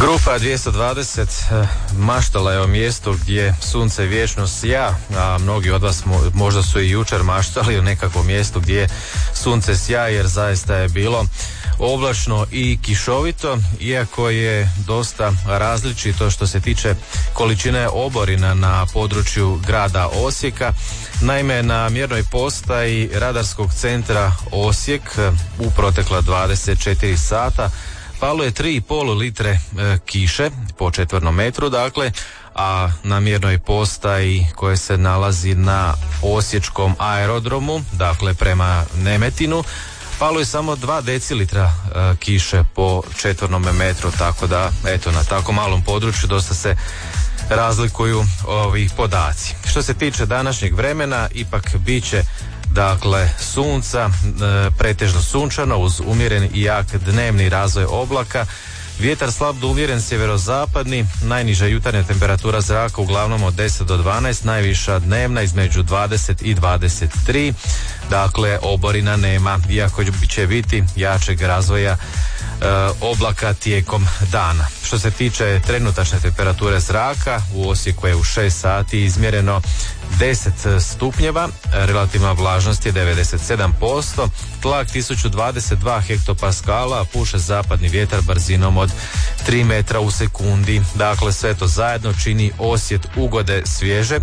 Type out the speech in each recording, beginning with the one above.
Grupa 220 maštala je o mjestu gdje sunce vječno sja, a mnogi od vas možda su i jučer maštali o nekakvom mjestu gdje sunce sja, jer zaista je bilo oblačno i kišovito, iako je dosta različito što se tiče količine oborina na području grada Osijeka. Naime, na mjernoj postaji Radarskog centra Osijek u protekla 24 sata palo je 3,5 litre kiše po četvornom metru, dakle, a na mjernoj postaji koja se nalazi na Osječkom aerodromu, dakle prema Nemetinu, palo je samo 2 decilitra kiše po četvornom metru, tako da, eto, na tako malom području dosta se razlikuju ovi podaci. Što se tiče današnjeg vremena, ipak bit će dakle sunca, pretežno sunčano uz umjeren i jak dnevni razvoj oblaka. Vjetar slab do umjeren sjeverozapadni, najniža jutarnja temperatura zraka uglavnom od 10 do 12, najviša dnevna između 20 i 23. Dakle, oborina nema, iako će biti jačeg razvoja oblaka tijekom dana. Što se tiče trenutačne temperature zraka, u Osijeku je u 6 sati izmjereno 10 stupnjeva, relativna vlažnost je 97%, tlak 1022 hektopaskala, puše zapadni vjetar brzinom od 3 metra u sekundi. Dakle, sve to zajedno čini osjet ugode svježe.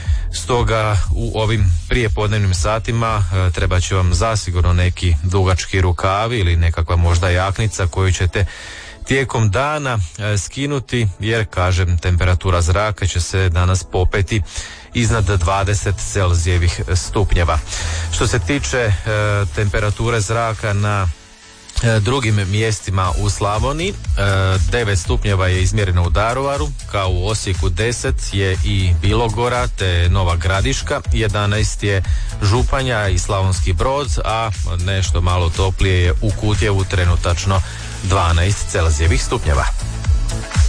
Stoga u ovim prijepodnevnim satima treba će vam zasigurno neki dugački rukavi ili nekakva možda jaknica koju ćete tijekom dana skinuti, jer kažem, temperatura zraka će se danas popeti iznad 20 celzijevih stupnjeva. Što se tiče temperature zraka na drugim mjestima u Slavoniji, 9 stupnjeva je izmjereno u Daruvaru, kao u Osijeku 10 je i Bilogora te Nova Gradiška, 11 je Županja i Slavonski Brod, a nešto malo toplije je u Kutjevu, trenutačno 12 celzijevih stupnjeva.